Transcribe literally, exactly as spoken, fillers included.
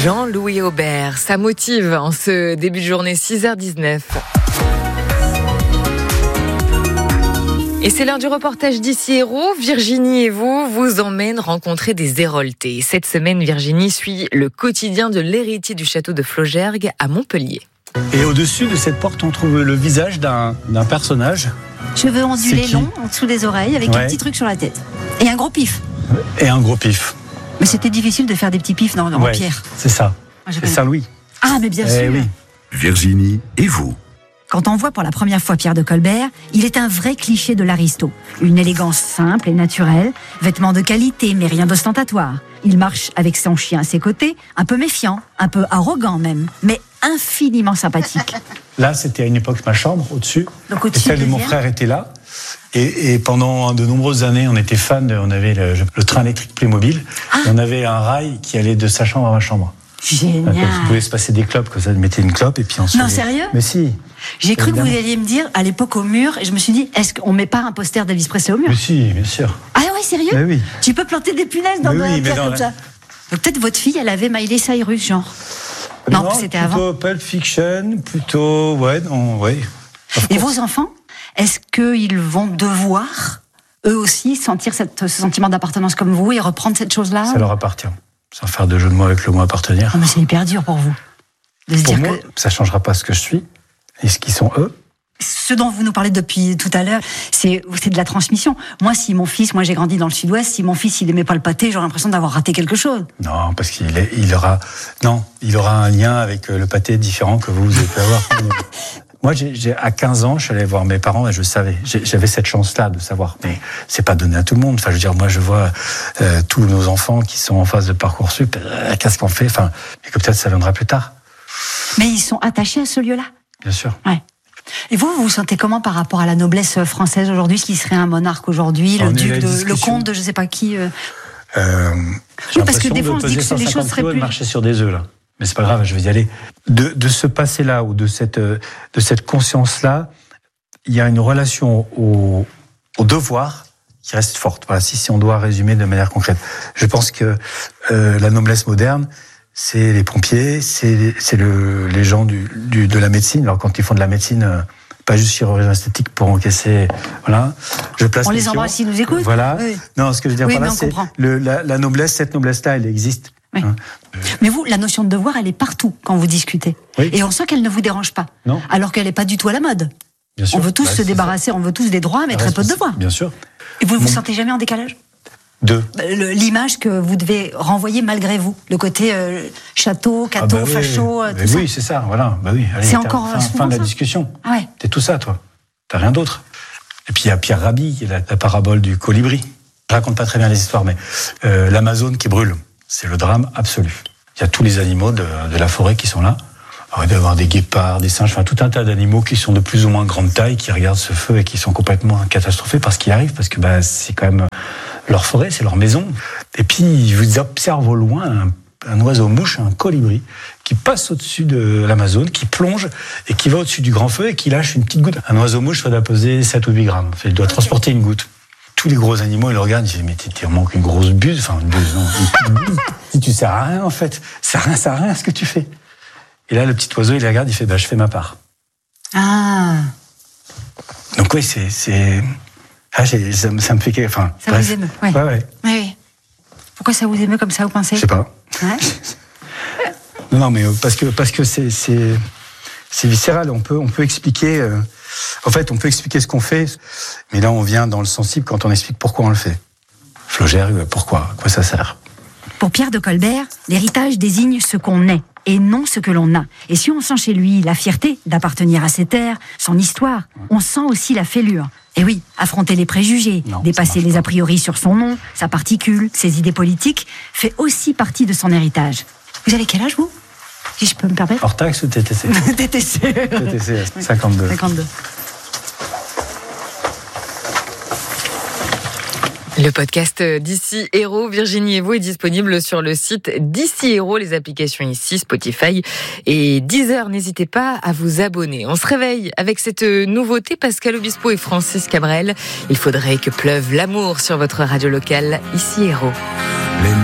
Jean-Louis Aubert, ça motive en ce début de journée, six heures dix-neuf. Et c'est l'heure du reportage d'Ici Hérault. Virginie et vous vous emmène rencontrer des Héroltais. Cette semaine, Virginie suit le quotidien de l'héritier du château de Flaugergues à Montpellier. Et au-dessus de cette porte, on trouve le visage d'un, d'un personnage. Cheveux ondulés longs en dessous des oreilles avec ouais. un petit truc sur la tête. Et un gros pif. Et un gros pif. Mais c'était difficile de faire des petits pifs dans, dans ouais, en pierre. C'est ça. Moi, c'est Saint-Louis. Ah, mais bien eh sûr. Oui. Virginie et vous. Quand on voit pour la première fois Pierre de Colbert, il est un vrai cliché de l'aristo. Une élégance simple et naturelle, vêtements de qualité mais rien d'ostentatoire. Il marche avec son chien à ses côtés, un peu méfiant, un peu arrogant même, mais infiniment sympathique. Là, c'était à une époque ma chambre, au-dessus. Donc au-dessus, et celle de mon frère était là. Et, et pendant de nombreuses années, on était fans, de, on avait le, le train électrique Playmobil, ah. et on avait un rail qui allait de sa chambre à ma chambre. Génial. Vous pouvez se passer des clopes, comme ça, de mettre une clope et puis ensuite. Non, sérieux ? Mais si. J'ai cru évidemment que vous alliez me dire, à l'époque au mur, et je me suis dit, est-ce qu'on met pas un poster d'Elvis Presley au mur ? Mais si, bien sûr. Ah ouais, sérieux ? Mais oui. Tu peux planter des punaises dans mais de oui, la pierre comme la... ça. Donc peut-être votre fille, elle avait Miley Cyrus, genre. Non, non c'était plutôt avant. Plutôt Pulp Fiction, plutôt, ouais, non, ouais. Et vos enfants, est-ce qu'ils vont devoir, eux aussi, sentir cette, ce sentiment d'appartenance comme vous et reprendre cette chose-là ? Ça leur appartient. Sans faire de jeu de mots avec le mot appartenir. Oh, mais c'est hyper dur pour vous. De se pour dire moi, que... ça ne changera pas ce que je suis et ce qu'ils sont eux. Ce dont vous nous parlez depuis tout à l'heure, c'est, c'est de la transmission. Moi, si mon fils, moi j'ai grandi dans le sud-ouest, si mon fils il aimait pas le pâté, j'aurais l'impression d'avoir raté quelque chose. Non, parce qu'il est, il aura, non, il aura un lien avec le pâté différent que vous, vous avez pu avoir. Moi, j'ai, j'ai, à quinze ans, je suis allé voir mes parents et je savais. J'ai, j'avais cette chance-là de savoir. Mais c'est pas donné à tout le monde. Enfin, je veux dire, moi, je vois euh, tous nos enfants qui sont en phase de Parcoursup. Euh, qu'est-ce qu'on fait ? Enfin, et que peut-être ça viendra plus tard. Mais ils sont attachés à ce lieu-là. Bien sûr. Ouais. Et vous, vous vous sentez comment par rapport à la noblesse française aujourd'hui, ce qui serait un monarque aujourd'hui, le duc, de, le comte de je sais pas qui euh... Euh, j'ai oui, parce que des fois, on se dit que les choses seraient plus... de marcher sur des œufs, là. Mais c'est pas grave, je vais y aller. De, de ce passé-là, ou de cette, de cette conscience-là, il y a une relation au, au devoir qui reste forte. Voilà, si, si on doit résumer de manière concrète. Je pense que euh, la noblesse moderne, c'est les pompiers, c'est, c'est le, les gens du, du, de la médecine. Alors quand ils font de la médecine, euh, pas juste chirurgie esthétique pour encaisser, voilà. Je place on les embrasse s'ils nous écoutent. Voilà. Oui. Non, ce que je veux dire oui, par là, c'est le, la, la noblesse, cette noblesse-là, elle existe. Oui. Hein. Mais vous, la notion de devoir, elle est partout quand vous discutez. Oui. Et on sent qu'elle ne vous dérange pas. Non. Alors qu'elle n'est pas du tout à la mode. Bien sûr. On veut tous bah, se débarrasser, ça. On veut tous des droits, mais très peu de devoirs. Bien sûr. Et vous ne vous Mon... sentez jamais en décalage ? De Le, l'image que vous devez renvoyer malgré vous, le côté euh, château, cateau, ah bah facho, oui, tout oui, ça. Oui, c'est ça, voilà. Bah oui. Allez, c'est encore fin, fin de la ça. discussion. Ah ouais. T'es tout ça, toi. T'as rien d'autre. Et puis il y a Pierre Rabhi, qui est la, la parabole du colibri. Je raconte pas très bien les histoires, mais euh, l'Amazone qui brûle, c'est le drame absolu. Il y a tous les animaux de, de la forêt qui sont là. Alors, il doit y avoir des guépards, des singes, enfin tout un tas d'animaux qui sont de plus ou moins grande taille, qui regardent ce feu et qui sont complètement catastrophés par ce qui arrive, parce que bah, c'est quand même leur forêt, c'est leur maison. Et puis vous observez au loin un, un oiseau-mouche, un colibri, qui passe au-dessus de l'Amazone, qui plonge et qui va au-dessus du grand feu et qui lâche une petite goutte. Un oiseau-mouche doit peser sept ou huit grammes. Enfin, il doit okay. transporter une goutte. Tous les gros animaux, ils le regardent, ils disent, mais tu manques une grosse buse, enfin une buse, non, une petite buse. Si tu sers à rien, en fait. Ça sert à rien, ça sert à rien, ce que tu fais. Et là, le petit oiseau, il les regarde, il fait, bah, je fais ma part. Ah. Donc oui, c'est, c'est, ah, j'ai, ça, ça me fait, enfin. Ça bref. vous émeut, ouais. Ouais, ouais. Oui. Pourquoi ça vous émeut comme ça, vous pensez ? Je sais pas. Ouais. non, non, mais parce que, parce que c'est, c'est, c'est viscéral. On peut, on peut expliquer, euh, en fait, on peut expliquer ce qu'on fait, mais là, on vient dans le sensible quand on explique pourquoi on le fait. Flaugergues, pourquoi ? À quoi ça sert ? Pour Pierre de Colbert, l'héritage désigne ce qu'on est et non ce que l'on a. Et si on sent chez lui la fierté d'appartenir à ses terres, son histoire, on sent aussi la fêlure. Et oui, affronter les préjugés, non, dépasser les a priori sur son nom, sa particule, ses idées politiques, fait aussi partie de son héritage. Vous avez quel âge, vous ? Si je peux me permettre ? Hors taxe ou T T C ? T T C. T T C, cinquante-deux. cinquante-deux. Le podcast d'Ici Hérault, Virginie et vous, est disponible sur le site d'Ici Hérault, les applications ici, Spotify et Deezer. N'hésitez pas à vous abonner. On se réveille avec cette nouveauté, Pascal Obispo et Francis Cabrel. Il faudrait que pleuve l'amour sur votre radio locale, Ici Hérault.